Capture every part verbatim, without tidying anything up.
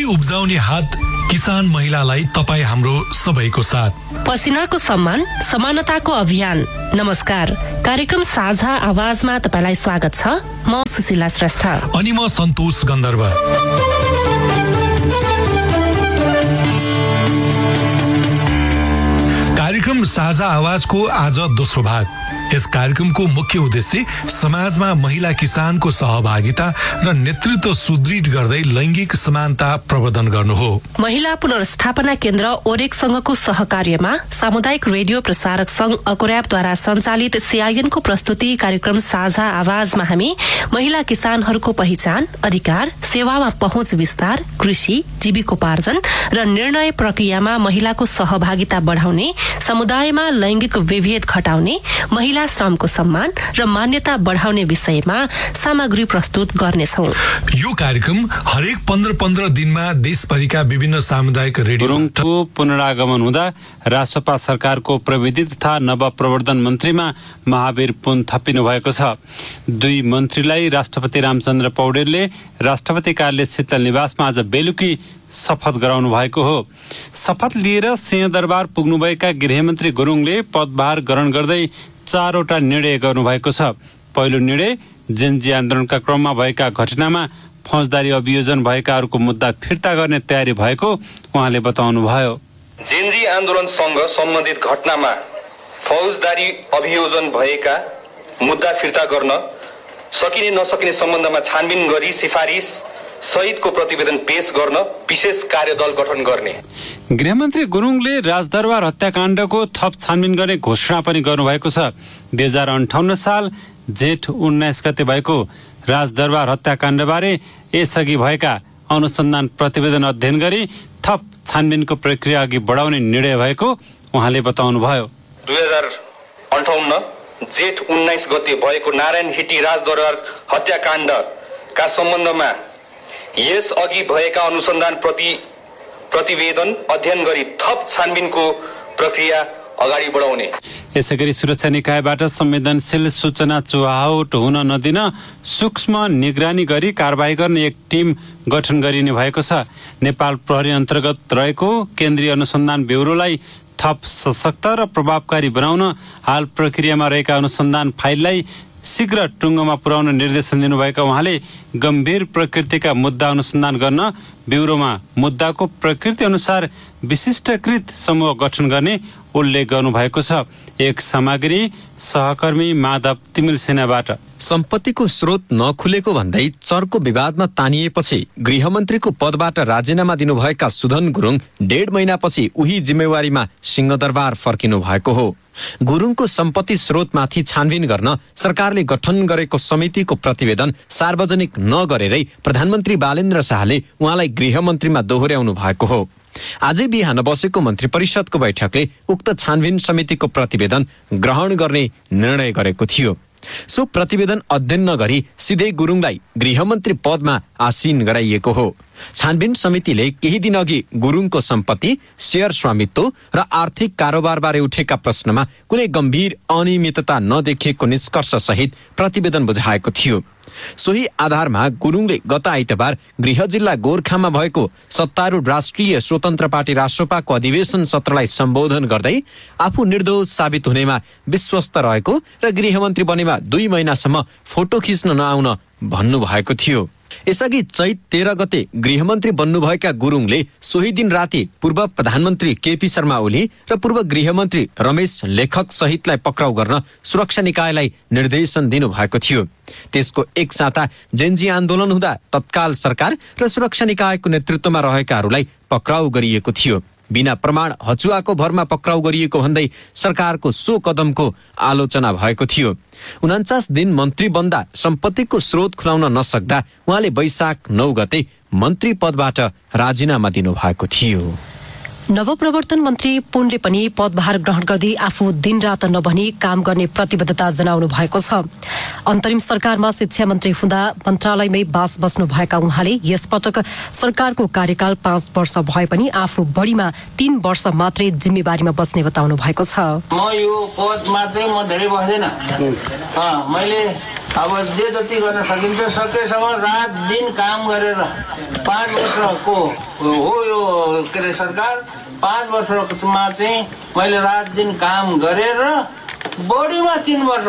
उब्जाउने हात किसान महिलालाई तपाई हाम्रो सबैको साथ। पसिनाको सम्मान, समानताको अभियान। नमस्कार, कार्यक्रम साझा आवाजमा तपाईलाई स्वागत छ। म सुशीला श्रेष्ठ अनि म सन्तोष गन्धर्व। कार्यक्रम साझा आवाजको आज दोस्रो भाग। यस कार्यक्रमको मुख्य उद्देश्य समाजमा महिला किसानको सहभागिता र नेतृत्व सुदृढ गर्दै लैंगिक समानता प्रवर्धन गर्नु हो। महिला पुनर्स्थापना केन्द्र ओरेकसँगको सहकार्यमा सामुदायिक रेडियो प्रसारक संघ अकोर्याबद्वारा सञ्चालित सीआईएनको प्रस्तुति कार्यक्रम साझा आवाजमा हामी महिला किसानहरूको पहिचान, अधिकार, सेवामा पहुँच विस्तार, कृषि, जीविकोपार्जन र निर्णय प्रक्रियामा महिलाको सहभागिता बढाउने, समुदायमा लैंगिक विभेद घटाउने, महिला श्रमको सम्मान र मान्यता बढाउने विषयमा सामग्री प्रस्तुत गर्नेछौं। यो कार्यक्रम हरेक पन्ध्र पन्ध्र दिनमा देशभरिका विभिन्न सामुदायिक रेडियो गुरुङको पुनरागमन हुँदा रासपा सरकारको प्रविधि तथा नव प्रवर्धन मन्त्रीमा महावीर पुन थपिनु भएको छ। दुई मन्त्रीलाई राष्ट्रपति रामचन्द्र पौडेलले राष्ट्रपति कार्यालय शीतल निवासमा आज बेलुकी शपथ गराउनु भएको हो। शपथ लिएर सिंहदरबार पुग्नुभएका गृहमन्त्री गुरुङले पदभार ग्रहण गर्दै चारवटा निर्णय गर्नुभएको छ। पहिलो निर्णय, जेनजी आन्दोलनका क्रममा भएका घटनामा फौजदारी अभियोजन भएकाहरूको मुद्दा फिर्ता गर्ने तयारी भएको उहाँले बताउनुभयो। जेनजी आन्दोलनसँग सम्बन्धित घटनामा फौजदारी अभियोजन भएका मुद्दा फिर्ता गर्न सकिने नसकिने सम्बन्धमा छानबिन गरी सिफारिस सहितको प्रतिवेदन पेश गर्न विशेष कार्यदल गठन गर्ने। गृहमन्त्री गुरुङले राजदरबार हत्याकाण्डको थप छानबिन गर्ने घोषणा पनि गर्नुभएको छ। दुई हजार अन्ठाउन्न साल जेठ उन्नाइस गते भएको राजदरबार हत्याकाण्डबारे यसअघि भएका अनुसन्धान प्रतिवेदन अध्ययन गरी थप छानबिनको प्रक्रिया अघि बढाउने निर्णय भएको उहाँले बताउनुभयो। दुई हजार अन्ठाउन्न जेठ उन्नाइस गते भएको नारायण हिटी राजदरबार हत्याकाण्डका सम्बन्धमा यस अघि भएका अनुसन्धान प्रति प्रतिवेदन अध्ययन गरी थप छानबिनको प्रक्रिया अगाडि बढाउने। यसैगरी सुरक्षा निकायबाट संवेदनशील सूचना चुहावट हुन नदिन सूक्ष्म निगरानी गरी कारबाही गर्ने एक टिम गठन गरिने भएको छ। नेपाल प्रहरी अन्तर्गत रहेको केन्द्रीय अनुसन्धान ब्युरोलाई थप सशक्त र प्रभावकारी बनाउन हाल प्रक्रियामा रहेका अनुसन्धान फाइललाई शीघ्र टुङ्गोमा पुर्याउन निर्देशन दिनुभएका उहाँले गम्भीर प्रकृतिका मुद्दा अनुसन्धान गर्न ब्युरोमा मुद्दाको प्रकृति अनुसार विशिष्टकृत समूह गठन गर्ने उल्लेख गर्नुभएको छ। एक सामग्री सहकर्मी माधव तिमिल सेनाबाट। सम्पत्तिको स्रोत नखुलेको भन्दै चर्को विवादमा तानिएपछि गृहमन्त्रीको पदबाट राजीनामा दिनुभएका सुधन गुरुङ डेढ महिनापछि उही जिम्मेवारीमा सिंहदरबार फर्किनु भएको हो। गुरुङको सम्पत्ति स्रोतमाथि छानबिन गर्न सरकारले गठन गरेको समितिको प्रतिवेदन सार्वजनिक नगरेरै प्रधानमन्त्री बालेन्द्र शाहले उहाँलाई गृहमन्त्रीमा दोहोर्याउनु भएको हो। आजै बिहान बसेको मन्त्री परिषदको बैठकले उक्त छानबिन समितिको प्रतिवेदन ग्रहण गर्ने निर्णय गरेको थियो। सो प्रतिवेदन अध्ययन नगरी सिधै गुरुङलाई गृहमन्त्री पदमा आसीन गराइएको हो। छानबिन समितिले केही दिन अघि गुरुङको सम्पत्ति, शेयर स्वामित्व र आर्थिक कारोबारबारे उठेका प्रश्नमा कुनै गम्भीर अनियमितता नदेखिएको निष्कर्ष सहित प्रतिवेदन बुझाएको थियो। सोही आधारमा गुरुङले गत आइतबार गृह जिल्ला गोर्खामा भएको सत्तारूढ राष्ट्रिय स्वतन्त्र पार्टी रासपाको अधिवेशन सत्रलाई सम्बोधन गर्दै आफू निर्दोष साबित हुनेमा विश्वस्त रहेको र गृहमन्त्री बनेमा दुई महिनासम्म फोटो खिच्न नआउन भन्नुभएको थियो। यसअघि चैत तेह्र गते गृहमन्त्री बन्नुभएका गुरुङले सोही दिन राति पूर्व प्रधानमन्त्री केपी शर्मा ओली र पूर्व गृहमन्त्री रमेश लेखक सहितलाई पक्राउ गर्न सुरक्षा निकायलाई निर्देशन दिनुभएको थियो। त्यसको एक साता जेनजी आन्दोलन हुँदा तत्काल सरकार र सुरक्षा निकायको नेतृत्वमा रहेकाहरूलाई पक्राउ गरिएको थियो। बिना प्रमाण हचुवाको भरमा पक्राउ गरिएको भन्दै सरकारको सो कदमको आलोचना भएको थियो। उनान्चास दिन मन्त्री बन्दा सम्पत्तिको स्रोत खुलाउन नसक्दा उहाँले वैशाख नौ गते मन्त्री पदबाट राजीनामा दिनुभएको थियो। नवप्रवर्तन मन्त्री पुनले पनि पदभार ग्रहण गर्दै आफू दिनरात नभनी काम गर्ने प्रतिबद्धता जनाउनु भएको छ। अन्तरिम सरकारमा शिक्षा मन्त्री हुँदा मन्त्रालयमै बास बस्नु भएका उहाँले यसपटक सरकारको कार्यकाल पाँच वर्ष भए पनि आफू बढीमा तीन वर्ष मात्रै जिम्मेवारीमा बस्ने बताउनु भएको छ। म यो पदमा चाहिँ म धेरै बस्दैन। मैले अब जे जति गर्न सकिन्छ सकेसम्म रात दिन काम गरेर पाँच वर्षको हो यो के अरे सरकार पाँच वर्षमा चाहिँ मैले रात दिन काम गरेर बढीमा तीन वर्ष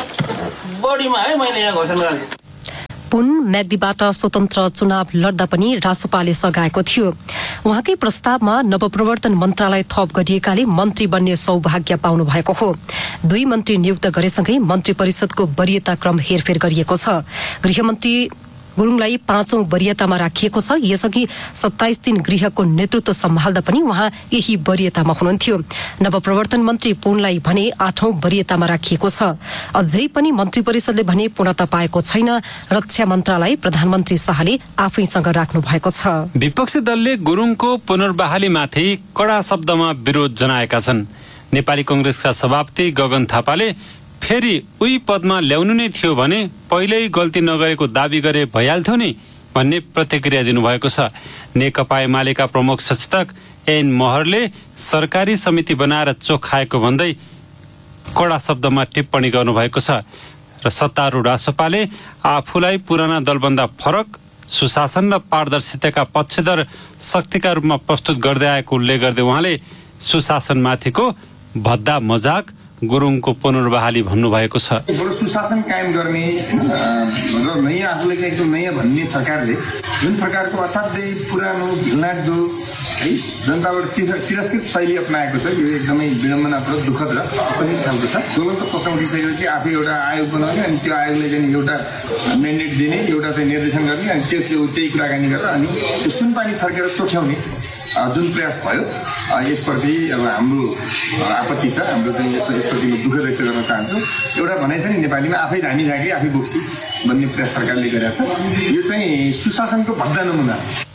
बढीमा है मैले यहाँ घोषणा गरेँ। पुन म्याग्दीबाट स्वतन्त्र चुनाव लड्दा पनि रासोपाले सघाएको थियो। उहाँकै प्रस्तावमा नवप्रवर्तन मन्त्रालय थप गरिएकाले मन्त्री बन्ने सौभाग्य पाउनु भएको हो। दुई मन्त्री नियुक्त गरेसँगै मन्त्री परिषदको वरियता क्रम हेरफेर गरिएको छ। गृहमन्त्री गुरुङलाई पाँचौं वरियतामा राखिएको छ। यसअघि सत्ताइस दिन गृहको नेतृत्व सम्हाल्दा पनि उहाँ यही वरियतामा हुनुहुन्थ्यो। नवप्रवर्तन मन्त्री पुनलाई भने आठौं वरियतामा राखिएको छ। अझै पनि मन्त्री परिषदले भने पूर्णता पाएको छैन। रक्षा मन्त्रालय प्रधानमन्त्री शाहले आफैसँग राख्नु भएको छ। विपक्षी दलले गुरुङको पुनर्बहालीमाथि कडा शब्दमा विरोध जनाएका छन्। नेपाली कांग्रेसका सभापति गगन थापाले फेरि उही पदमा ल्याउनु नै थियो भने पहिल्यै गल्ती नगरेको दाबी गरे भइहाल्थ्यो नि भन्ने प्रतिक्रिया दिनुभएको छ। नेकपा एमालेका प्रमुख सचेतक एन महरले सरकारी समिति बनाएर चोक खाएको भन्दै कडा शब्दमा टिप्पणी गर्नुभएको छ र सत्तारूढ रासोपाले आफूलाई पुराना दलभन्दा फरक सुशासन र पारदर्शिताका पक्षधर शक्तिका रूपमा प्रस्तुत गर्दै आएको उल्लेख गर्दै उहाँले सुशासनमाथिको भद्दा मजाक गुरुङको पुनर्बहाली भन्नुभएको छ। बडो सुशासन कायम गर्ने र नयाँ आफूलाई एकदम नयाँ भन्ने सरकारले जुन प्रकारको असाध्यै पुरानो घिनलाग्दो है जनताबाट तिरस्कृत शैली अपनाएको छ यो एकदमै विडम्बनाप्रद दुःखद र असहिष्णु खालको छ। ज्वलन्त प्रश्न उठिसकेपछि आफै एउटा आयोग बनाउने अनि त्यो आयोगले चाहिँ एउटा म्यान्डेट दिने एउटा चाहिँ निर्देशन गर्ने अनि त्यसले त्यही कुराकानी गरेर अनि त्यो सुनपानी फर्केर चोख्याउने जुन प्रयास भयो यसप्रति अब हाम्रो आपत्ति छ। हाम्रो चाहिँ यसप्रति म दुःख व्यक्त गर्न चाहन्छु। एउटा भनाइ छ नि नेपालीमा आफै धामी झाँक्री आफै बोक्सी भन्ने प्रयास सरकारले गरेको छ। यो चाहिँ सुशासनको भद्दा नमुना।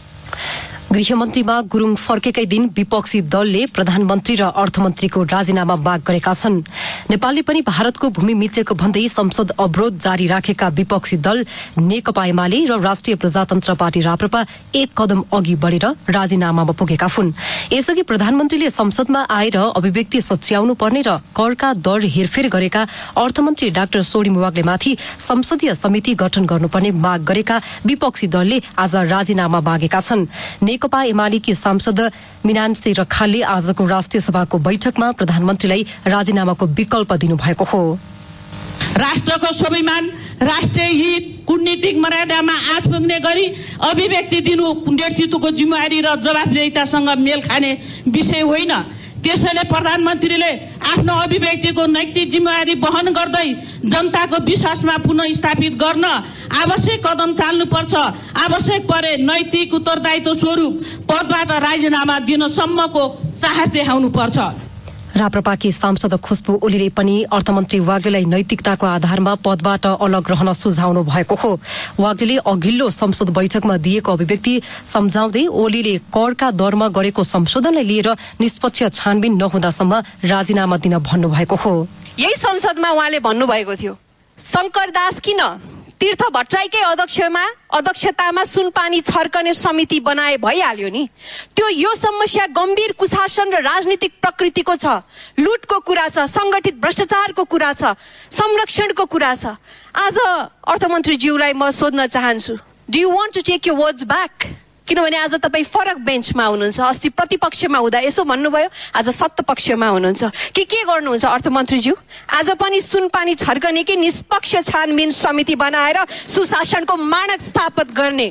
गृहमन्त्रीमा गुरुङ फर्केकै दिन विपक्षी दलले प्रधानमन्त्री र अर्थमन्त्रीको राजीनामा माग गरेका छन्। नेपालले पनि भारतको भूमि मिचेको भन्दै संसद अवरोध जारी राखेका विपक्षी दल नेकपा एमाले र राष्ट्रिय प्रजातन्त्र पार्टी राप्रपा एक कदम अघि बढेर राजीनामामा पुगेका हुन्। यसअघि प्रधानमन्त्रीले संसदमा आएर अभिव्यक्ति सच्याउनु पर्ने र करका दर हेरफेर गरेका अर्थमन्त्री डाक्टर सोडिम वाग्लेमाथि संसदीय समिति गठन गर्नुपर्ने माग गरेका विपक्षी दलले आज राजीनामा मागेका छन्। नेकपा एमालेकी सांसद मीनाक्षी रखालले आजको राष्ट्रिय सभाको बैठकमा प्रधानमन्त्रीलाई राजीनामाको विकल्प दिनुभएको हो। राष्ट्रको स्वाभिमान राष्ट्रिय हित कूटनीतिक मर्यादामा आँच पुग्ने गरी अभिव्यक्ति दिनु नेतृत्वको जिम्मेवारी र जवाफदेहितासँग मेल खाने विषय होइन। त्यसैले प्रधानमन्त्रीले आफ्नो अभिव्यक्तिको नैतिक जिम्मेवारी वहन गर्दै जनताको विश्वासमा पुनः स्थापित गर्न आवश्यक कदम चाल्नुपर्छ। आवश्यक परे नैतिक उत्तरदायित्व स्वरूप पदबाट राजीनामा दिनसम्मको साहस देखाउनुपर्छ। राप्रपाकी सांसद खुशबु ओलीले पनि अर्थमन्त्री वाग्लेलाई नैतिकताको आधारमा पदबाट अलग रहन सुझाउनु भएको हो। वाग्लेले अघिल्लो संसद बैठकमा दिएको अभिव्यक्ति सम्झाउँदै ओलीले करका दरमा गरेको संशोधनलाई लिएर निष्पक्ष छानबिन नहुँदासम्म राजीनामा दिन भन्नुभएको हो। यही संसदमा उहाँले भन्नुभएको थियो शंकरदास किन तीर्थ भट्टराईकै अध्यक्षमा अध्यक्षतामा सुनपानी छर्कने समिति बनाए भइहाल्यो नि। त्यो यो समस्या गम्भीर कुशासन र राजनीतिक प्रकृतिको छ। लुटको कुरा छ, संगठित भ्रष्टाचारको कुरा छ, संरक्षणको कुरा छ। आज अर्थमन्त्रीज्यूलाई म सोध्न चाहन्छु, do you want to take your words back? किनभने आज तपाईँ फरक बेन्चमा हुनुहुन्छ। अस्ति प्रतिपक्षमा हुँदा यसो भन्नुभयो, आज सत्तापक्षमा हुनुहुन्छ कि के गर्नुहुन्छ अर्थमन्त्रीज्यू? आज पनि सुनपानी छर्कने कि निष्पक्ष छानबिन समिति बनाएर सुशासनको मानक स्थापित गर्ने?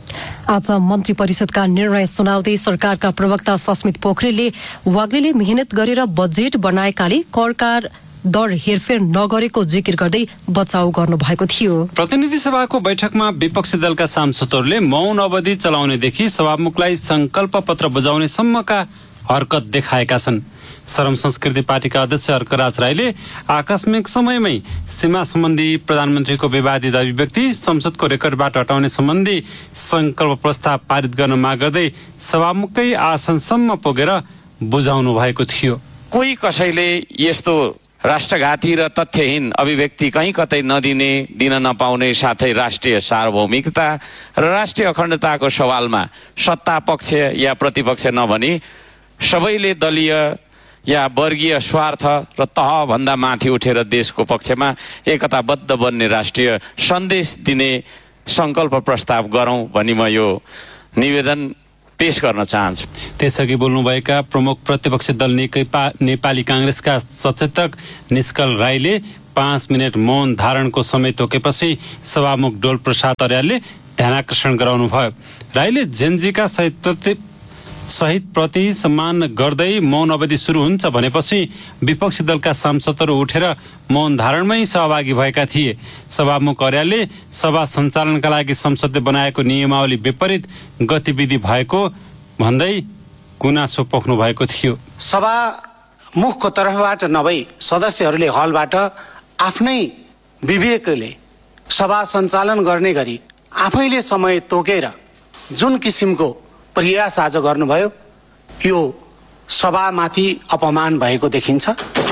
आज मन्त्री परिषदका निर्णय सुनाउँदै सरकारका प्रवक्ता सस्मित पोखरेलले वाग्लेले मेहनत गरेर बजेट बनाएकाले करका दर हेरफेर नगरेको जिकिर गर्दै बचाउ गर्नु भएको थियो। प्रतिनिधि सभाको बैठकमा विपक्षी दलका सांसदहरूले मौन अवधि चलाउनेदेखि सभामुखलाई संकल्प पत्र बुझाउने सम्मका हरकत देखाएका छन्। श्रम संस्कृति पार्टीका अध्यक्ष अर्कराज राईले आकस्मिक समयमै सीमा सम्बन्धी प्रधानमन्त्रीको विवादित अभिव्यक्ति संसदको रेकर्डबाट हटाउने सम्बन्धी संकल्प प्रस्ताव पारित गर्न माग गर्दै सभामुखकै आसनसम्म पुगेर बुझाउनु भएको थियो। कोही कसैले यस्तो राष्ट्रघाती र तथ्यहीन अभिव्यक्ति कहीँ कतै नदिने, दिन नपाउने, साथै राष्ट्रिय सार्वभौमिकता र राष्ट्रिय अखण्डताको सवालमा सत्ता पक्ष या प्रतिपक्ष नभनी सबैले दलीय या वर्गीय स्वार्थ र तहभन्दा माथि उठेर देशको पक्षमा एकताबद्ध बन्ने राष्ट्रिय सन्देश दिने सङ्कल्प प्रस्ताव गरौँ भनी म यो निवेदन पेश गर्न चाहन्छु। त्यसअघि बोल्नुभएका प्रमुख प्रतिपक्षी दल नेकपा नेपाली काङ्ग्रेसका सचेतक निष्कल राईले पाँच मिनट मौन धारणको समय तोकेपछि सभामुख डोल प्रसाद अर्यालले ध्यानाकर्षण गराउनु भयो। राईले जेनजीका सहित प्रति शहीद प्रति सम्मान गर्दै मौन अवधि सुरु हुन्छ भनेपछि विपक्षी दलका सांसदहरू उठेर मौन धारणमै सहभागी भएका थिए। सभामुख अर्यालले सभा सञ्चालनका लागि संसदले बनाएको नियमावली विपरीत गतिविधि भएको भन्दै गुनासो पोख्नु भएको थियो। सभामुखको तर्फबाट नभई सदस्यहरूले हलबाट आफ्नै विवेकले सभा सञ्चालन गर्ने गरी आफैले समय तोकेर जुन किसिमको प्रयास आज गर्नुभयो यो सभामाथि अपमान भएको देखिन्छ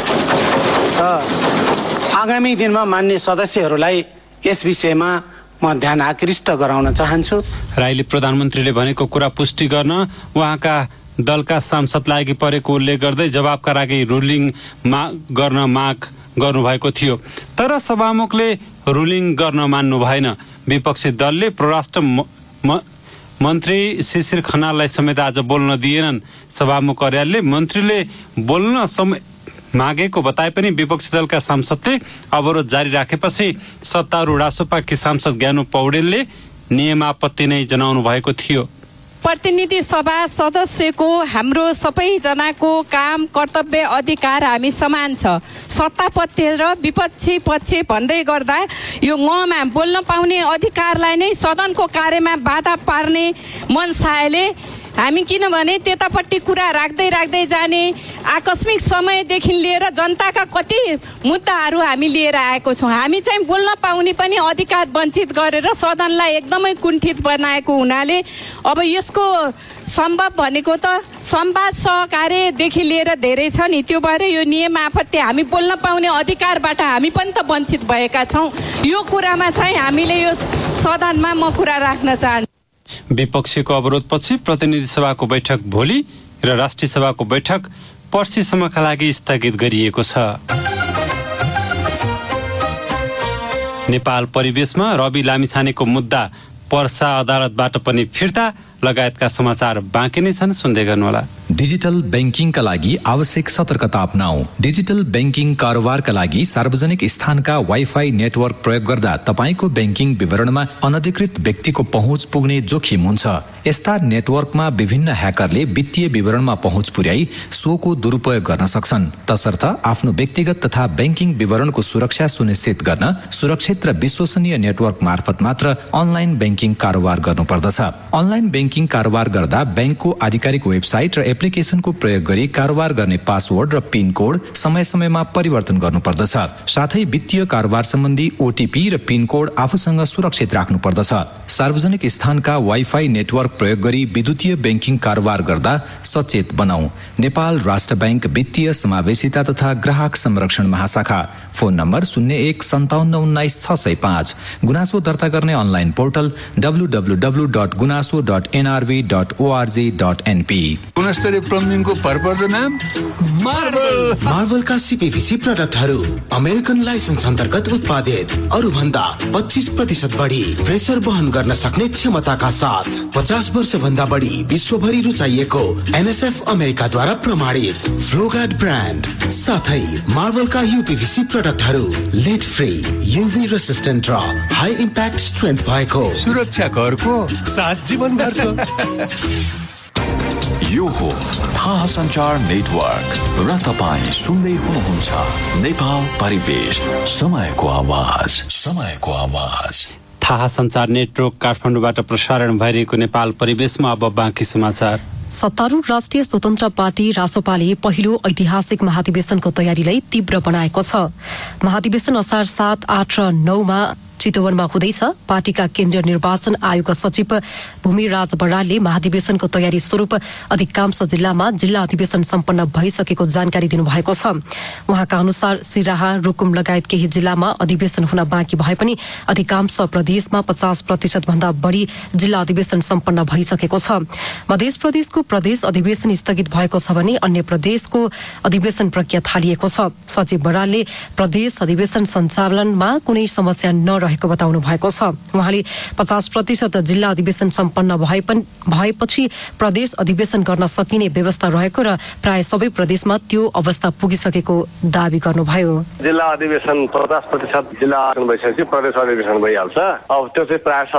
र आगामी दिनमा मान्य सदस्यहरूलाई यस विषयमा म ध्यान आकृष्ट गराउन चाहन्छु। राईले प्रधानमन्त्रीले भनेको कुरा पुष्टि गर्न उहाँका दलका सांसद लागि परेको उल्लेख गर्दै जवाबका लागि रुलिङ माग गर्न माग गर्नुभएको थियो। तर सभामुखले रुलिङ गर्न मान्नु भएन। विपक्षी दलले परराष्ट्र मन्त्री शिशिर खनाललाई समेत आज बोल्न दिएनन्। सभामुख अर्यालले मन्त्रीले बोल्न समय मागेको बताए पनि विपक्षी दलका सांसदले अवरोध जारी राखेपछि सत्तारूढ रासोपाकी सांसद ज्ञानु पौडेलले नियमापत्ति नै जनाउनु भएको थियो। प्रतिनिधि सभा सदस्यको हाम्रो सबैजनाको काम कर्तव्य अधिकार हामी समान छ। सत्तापक्ष र विपक्षी पक्ष भन्दै गर्दा यो ममा बोल्न पाउने अधिकारलाई नै सदनको कार्यमा बाधा पार्ने मनसायले हामी किनभने त्यतापट्टि कुरा राख्दै राख्दै जाने आकस्मिक समयदेखि लिएर जनताका कति मुद्दाहरू हामी लिएर आएको छौँ। हामी चाहिँ बोल्न पाउने पनि अधिकार वञ्चित गरेर सदनलाई एकदमै कुण्ठित बनाएको हुनाले अब यसको सम्भव भनेको त संवाद सहकार्यदेखि लिएर धेरै छ नि, त्यो भएर यो नियम आपत्ति हामी बोल्न पाउने अधिकारबाट हामी पनि त वञ्चित भएका छौँ। यो कुरामा चाहिँ हामीले यो सदनमा म कुरा राख्न चाहन्छु। विपक्षीको अवरोधपछि प्रतिनिधि सभाको बैठक भोलि र राष्ट्रिय सभाको बैठक पर्सिसम्मका लागि स्थगित गरिएको छ। नेपाल परिवेशमा रवि लामिछानेको मुद्दा पर्सा अदालतबाट पनि फिर्ता लगायतका समाचार बाँकी नै छन्, सुन्दै गर्नुहोला। डिजिटल बैंकिङका लागि आवश्यक सतर्कता अपनाऊ। डिजिटल बैंकिङ कारोबारका लागि सार्वजनिक स्थानका वाइफाई नेटवर्क प्रयोग गर्दा तपाईको बैंकिङ विवरणमा अनधिकृत व्यक्तिको पहुँच पुग्ने जोखिम हुन्छ। यस्ता नेटवर्कमा विभिन्न ह्याकरले वित्तीय विवरणमा पहुँच पुर्याई सोको दुरुपयोग गर्न सक्छन्। तसर्थ आफ्नो व्यक्तिगत तथा बैंकिङ विवरणको सुरक्षा सुनिश्चित गर्न सुरक्षित र विश्वसनीय नेटवर्क मार्फत मात्र अनलाइन बैंकिङ कारोबार गर्नुपर्दछ। अनलाइन बैंकिङ कारोबार गर्दा बैंकको आधिकारिक वेबसाइट र एप्लिकेशनको प्रयोग गरी कारोबार गर्ने पासवर्ड र पिन कोड समय समयमा परिवर्तन गर्नुपर्दछ। साथै वित्तीय कारोबार सम्बन्धी ओटीपी र पिन कोड आफूसँग सुरक्षित राख्नुपर्दछ। सार्वजनिक स्थानका वाइफाई नेटवर्क प्रयोग गरी विद्युतीय बैंकिङ कारोबार गर्दा सचेत बनाऊ। नेपाल राष्ट्र बैंक वित्तीय समावेशिता तथा ग्राहक संरक्षण महाशाखा। फोन नम्बर शून्य एक सन्ताउन्न उन्नाइस छ सय पाँच। गुनासो दर्ता गर्ने online portal W W W dot गुनासो dot NRB dot ORG dot NP. गुणस्तरीय प्लम्बिङको भरपर्दो नाम मार्बल। मार्बलका सीपीभीसी प्रोडक्टहरू अमेरिकन लाइसेन्स अन्तर्गत उत्पादित, अरू भन्दा पच्चीस प्रतिशत बढी प्रेसर वहन गर्न सक्ने क्षमताका साथ पचास वर्ष भन्दा बढी विश्वभरि रुचाइएको एनएसएफ अमेरिकाद्वारा प्रमाणित फ्लोगार्ड ब्रान्ड साथै मार्बलका यूपीभीसी प्रोडक्टहरू लेड फ्री, यूभी रेसिस्टेन्ट र हाई इम्प्याक्ट स्ट्रेन्थ भएको सुरक्षा घरको साथ जीवन घरको। यो हो थाहा सञ्चार नेटवर्क र तपाईँ सुन्दै हुनुहुन्छ नेपाल परिवेश, समयको आवाज, समयको आवाज। थाहा सञ्चार नेटवर्क काठमाडौँबाट प्रसारण भइरहेको नेपाल परिवेशमा अब बाँकी समाचार। सत्तारूढ राष्ट्रिय स्वतन्त्र पार्टी रासोपाले पहिलो ऐतिहासिक महाधिवेशनको तयारीलाई तीव्र बनाएको छ। महाधिवेशन असार सात, आठ र नौमा चितवनमा हुँदैछ। पार्टीका केन्द्रीय निर्वाचन आयोगका सचिव भूमिराज बरालले महाधिवेशनको तयारी स्वरूप अधिकांश जिल्लामा जिल्ला अधिवेशन सम्पन्न भइसकेको जानकारी दिनुभएको छ। उहाँका अनुसार सिराहा, रुकुम लगायत केही जिल्लामा अधिवेशन हुन बाँकी भए पनि अधिकांश प्रदेशमा पचास प्रतिशत भन्दा बढी जिल्ला अधिवेशन सम्पन्न भइसकेको छ। मध्य प्रदेशको प्रदेश अधिवेशन स्थगित भएको छ भने अन्य प्रदेशको अधिवेशन प्रक्रिया थालिएको छ। सचिव बरालले प्रदेश अधिवेशन सञ्चालनमा कुनै समस्या नरहेको बताउनु भएको छ। उहाँले पचास प्रतिशत जिल्ला अधिवेशन सम्पन्न भए पनि भएपछि प्रदेश अधिवेशन गर्न सकिने व्यवस्था रहेको र प्राय सबै प्रदेशमा त्यो अवस्था पुगिसकेको दावी गर्नुभयो। जिल्ला अधिवेशन पचास प्रतिशत जिल्ला भइसकेपछि प्रदेश अधिवेशन भइहाल्छ। अब त्यो चाहिँ प्राय